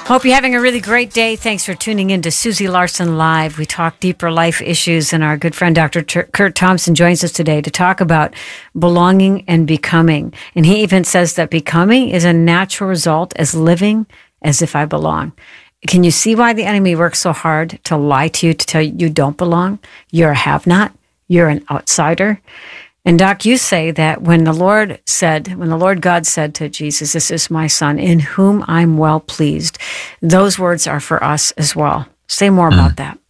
Hope you're having a really great day. Thanks for tuning in to Susie Larson Live. We talk deeper life issues, and our good friend Dr. Kurt Thompson joins us today to talk about belonging and becoming. And he even says that becoming is a natural result as living as if I belong. Can you see why the enemy works so hard to lie to you, to tell you you don't belong? You're a have-not. You're an outsider. And Doc, you say that when the Lord God said to Jesus, "This is my son in whom I'm well pleased," those words are for us as well. Say more about that.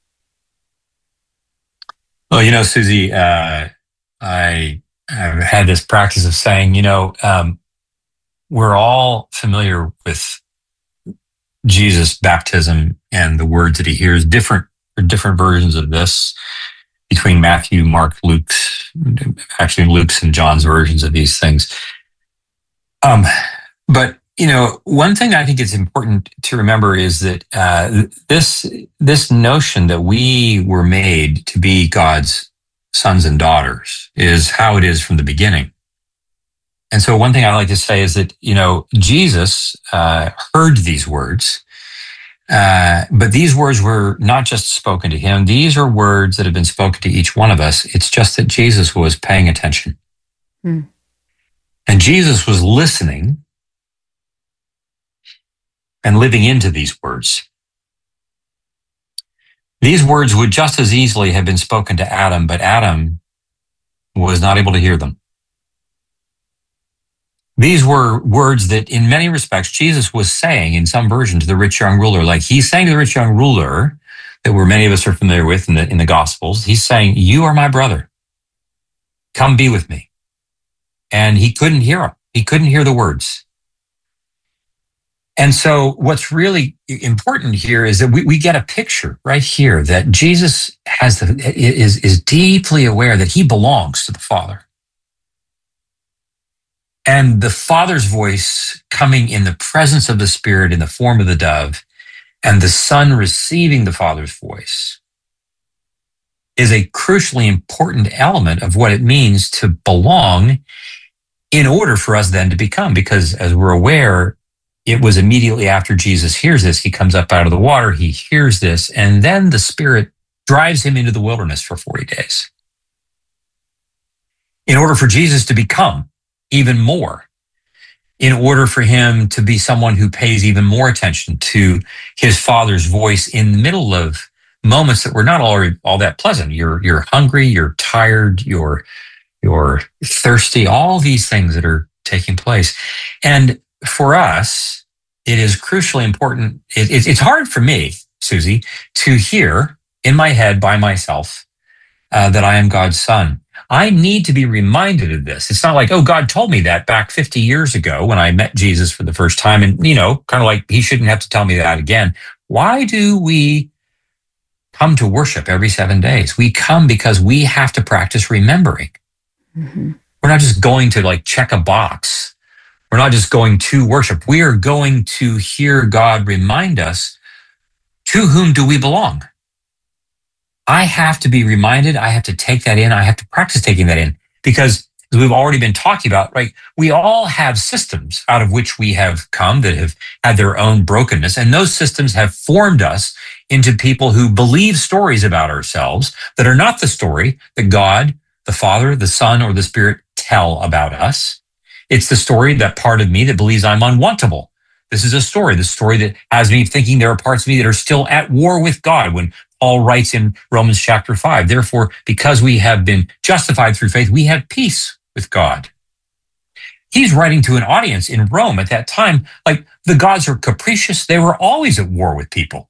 Well, Susie, I have had this practice of saying, we're all familiar with Jesus' baptism and the words that he hears. Different versions of this between Matthew, Mark, Luke's and John's versions of these things. But one thing I think it's important to remember is that this notion that we were made to be God's sons and daughters is how it is from the beginning. And so one thing I like to say is that, Jesus heard these words, but these words were not just spoken to him. These are words that have been spoken to each one of us. It's just that Jesus was paying attention. And Jesus was listening and living into these words. These words would just as easily have been spoken to Adam, but Adam was not able to hear them. These were words that in many respects Jesus was saying in some version to the rich young ruler. Like he's saying to the rich young ruler that many of us are familiar with in the Gospels. He's saying, "You are my brother. Come be with me." And he couldn't hear him. He couldn't hear the words. And so what's really important here is that we get a picture right here that Jesus is deeply aware that he belongs to the Father. And the Father's voice coming in the presence of the Spirit in the form of the dove, and the Son receiving the Father's voice is a crucially important element of what it means to belong in order for us then to become. Because as we're aware, it was immediately after Jesus hears this, he comes up out of the water, he hears this, and then the Spirit drives him into the wilderness for 40 days. In order for Jesus to become even more, in order for him to be someone who pays even more attention to his Father's voice in the middle of moments that were not all that pleasant. You're hungry, you're tired, you're thirsty, all these things that are taking place. And for us, it is crucially important. It's hard for me, Susie, to hear in my head by myself that I am God's son. I need to be reminded of this. It's not like, oh, God told me that back 50 years ago when I met Jesus for the first time. And, kind of like he shouldn't have to tell me that again. Why do we come to worship every 7 days? We come because we have to practice remembering. Mm-hmm. We're not just going to check a box. We're not just going to worship. We are going to hear God remind us, to whom do we belong? I have to be reminded. I have to take that in. I have to practice taking that in because as we've already been talking about, right? We all have systems out of which we have come that have had their own brokenness. And those systems have formed us into people who believe stories about ourselves that are not the story that God, the Father, the Son, or the Spirit tell about us. It's the story, that part of me that believes I'm unwantable. This is the story that has me thinking there are parts of me that are still at war with God when Paul writes in Romans chapter 5, therefore, because we have been justified through faith, we have peace with God. He's writing to an audience in Rome at that time, like the gods are capricious. They were always at war with people.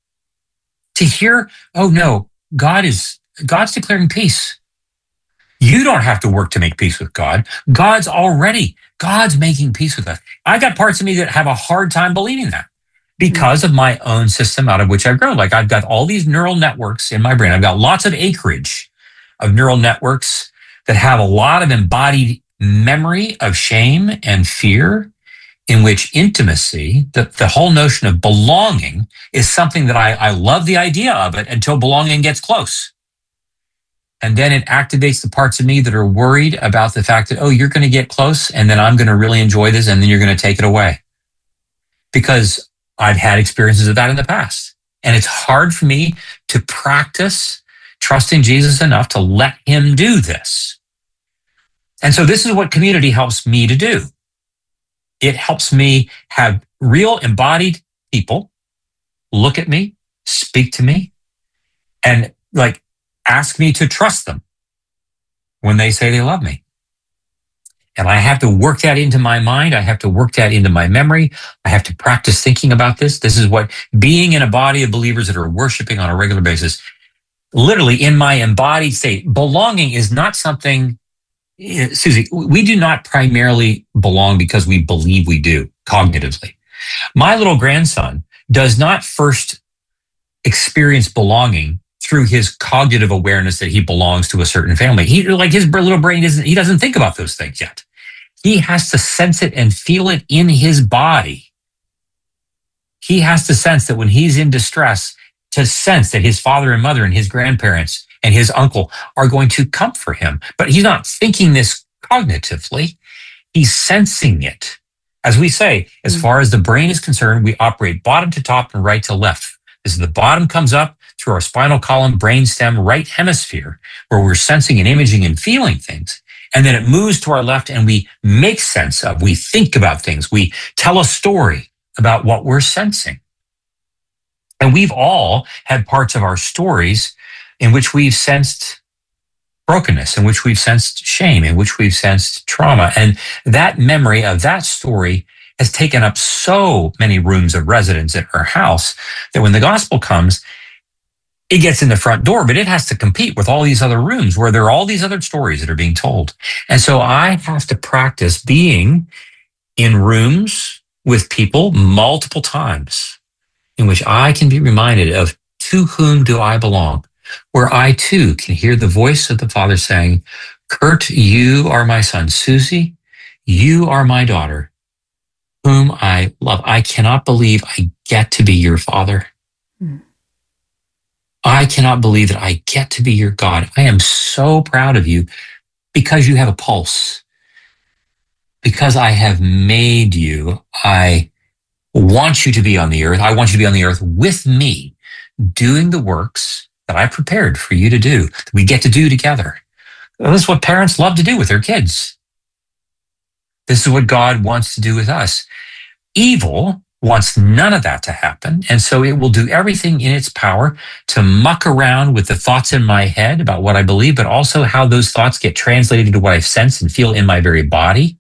To hear, oh no, God's declaring peace. You don't have to work to make peace with God. God's making peace with us. I got parts of me that have a hard time believing that because of my own system out of which I've grown. Like I've got all these neural networks in my brain. I've got lots of acreage of neural networks that have a lot of embodied memory of shame and fear, in which intimacy, the whole notion of belonging, is something that I love the idea of it until belonging gets close. And then it activates the parts of me that are worried about the fact that, oh, you're going to get close and then I'm going to really enjoy this and then you're going to take it away. Because I've had experiences of that in the past. And it's hard for me to practice trusting Jesus enough to let him do this. And so this is what community helps me to do. It helps me have real embodied people look at me, speak to me, and ask me to trust them when they say they love me. And I have to work that into my mind. I have to work that into my memory. I have to practice thinking about this. This is what being in a body of believers that are worshiping on a regular basis, literally in my embodied state. Belonging is not something, Susie, we do not primarily belong because we believe we do cognitively. My little grandson does not first experience belonging through his cognitive awareness that he belongs to a certain family. His little brain he doesn't think about those things yet. He has to sense it and feel it in his body. He has to sense that when he's in distress, to sense that his father and mother and his grandparents and his uncle are going to comfort him. But he's not thinking this cognitively. He's sensing it. As we say, as far as the brain is concerned, we operate bottom to top and right to left. This is the bottom comes up through our spinal column, brainstem, right hemisphere, where we're sensing and imaging and feeling things. And then it moves to our left and we make sense of, we think about things. We tell a story about what we're sensing. And we've all had parts of our stories in which we've sensed brokenness, in which we've sensed shame, in which we've sensed trauma. And that memory of that story has taken up so many rooms of residence at our house that when the gospel comes, it gets in the front door, but it has to compete with all these other rooms where there are all these other stories that are being told. And so I have to practice being in rooms with people multiple times in which I can be reminded of to whom do I belong, where I too can hear the voice of the Father saying, Kurt, you are my son. Susie, you are my daughter, whom I love. I cannot believe I get to be your father. I cannot believe that I get to be your God. I am so proud of you because you have a pulse. Because I have made you, I want you to be on the earth. I want you to be on the earth with me, doing the works that I prepared for you to do, that we get to do together. This is what parents love to do with their kids. This is what God wants to do with us. Evil wants none of that to happen. And so it will do everything in its power to muck around with the thoughts in my head about what I believe, but also how those thoughts get translated into what I sense and feel in my very body.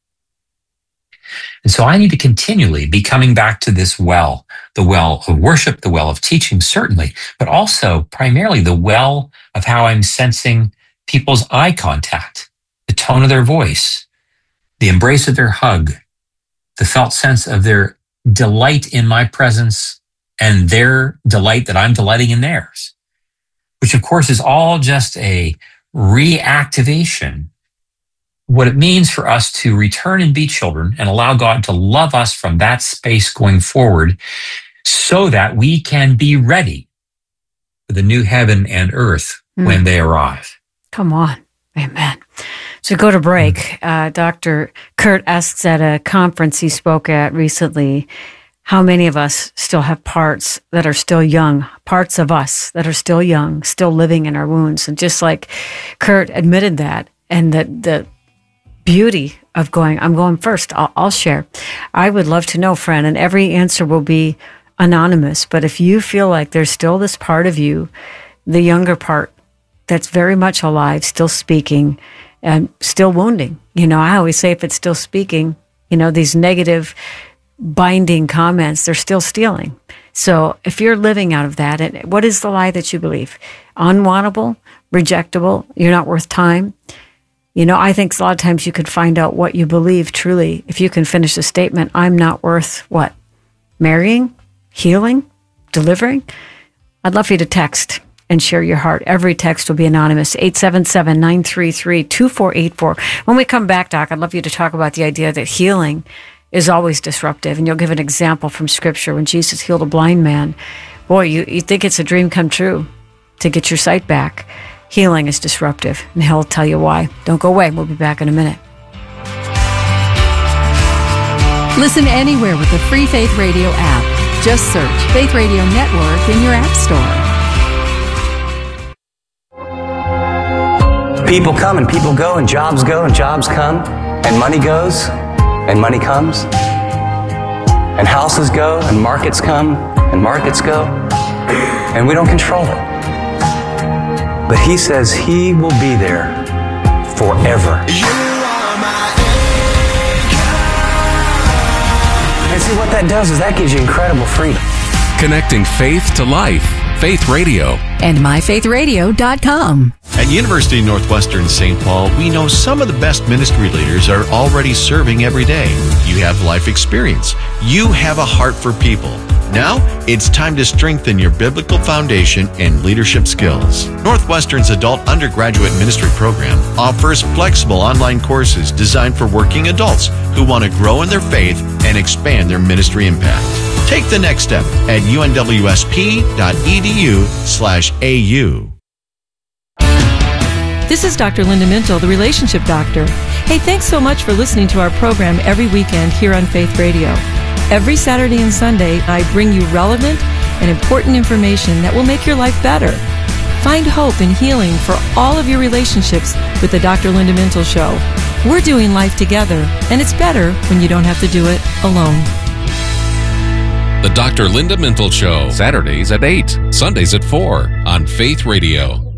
And so I need to continually be coming back to this well, the well of worship, the well of teaching, certainly, but also primarily the well of how I'm sensing people's eye contact, the tone of their voice, the embrace of their hug, the felt sense of their delight in my presence and their delight that I'm delighting in theirs, which of course is all just a reactivation. What it means for us to return and be children and allow God to love us from that space going forward so that we can be ready for the new heaven and earth when they arrive. Come on. Amen. So go to break. Dr. Kurt asks at a conference he spoke at recently, how many of us still have parts that are still young, parts of us that are still young, still living in our wounds. And just like Kurt admitted that, and that the beauty of I'm going first, I'll share. I would love to know, friend, and every answer will be anonymous. But if you feel like there's still this part of you, the younger part, that's very much alive, still speaking, and still wounding. I always say if it's still speaking, these negative binding comments, they're still stealing. So if you're living out of that, and what is the lie that you believe? Unwantable, rejectable, you're not worth time. I think a lot of times you could find out what you believe truly if you can finish a statement, I'm not worth what? Marrying, healing, delivering? I'd love for you to text and share your heart. Every text will be anonymous, 877-933-2484. When we come back, Doc, I'd love you to talk about the idea that healing is always disruptive. And you'll give an example from Scripture when Jesus healed a blind man. Boy, you think it's a dream come true to get your sight back. Healing is disruptive, and he'll tell you why. Don't go away. We'll be back in a minute. Listen anywhere with the Free Faith Radio app. Just search Faith Radio Network in your app store. People come and people go and jobs come and money goes and money comes and houses go and markets come and markets go and we don't control it. But He says He will be there forever. And see what that does is that gives you incredible freedom. Connecting faith to life. Faith Radio. And myfaithradio.com. At University of Northwestern St. Paul, we know some of the best ministry leaders are already serving every day. You have life experience. You have a heart for people. Now, it's time to strengthen your biblical foundation and leadership skills. Northwestern's adult undergraduate ministry program offers flexible online courses designed for working adults who want to grow in their faith and expand their ministry impact. Take the next step at unwsp.edu/AU. This is Dr. Linda Mintle, the Relationship Doctor. Hey, thanks so much for listening to our program every weekend here on Faith Radio. Every Saturday and Sunday, I bring you relevant and important information that will make your life better. Find hope and healing for all of your relationships with the Dr. Linda Mintle Show. We're doing life together, and it's better when you don't have to do it alone. The Dr. Linda Mintle Show. Saturdays at 8, Sundays at 4 on Faith Radio.